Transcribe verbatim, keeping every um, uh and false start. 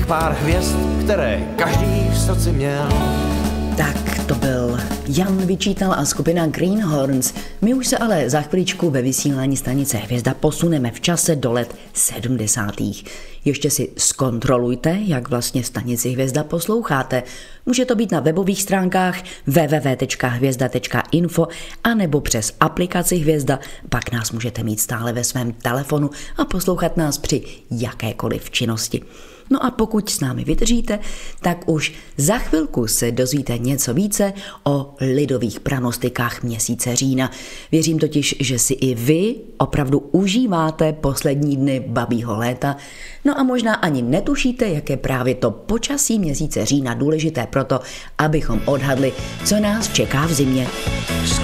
těch pár hvězd, které každý v srdci měl. Tak to byl Jan Vyčítal a skupina Greenhorns. My už se ale za chviličku ve vysílání stanice Hvězda posuneme v čase do let sedmdesátých. Ještě si zkontrolujte, jak vlastně stanici Hvězda posloucháte. Může to být na webových stránkách w w w tečka hvězda tečka info a nebo přes aplikaci Hvězda, pak nás můžete mít stále ve svém telefonu a poslouchat nás při jakékoliv činnosti. No a pokud s námi vydržíte, tak už za chvilku se dozvíte něco více o lidových pranostikách měsíce října. Věřím totiž, že si i vy opravdu užíváte poslední dny babího léta, no a možná ani netušíte, jak je právě to počasí měsíce října důležité proto, abychom odhadli, co nás čeká v zimě.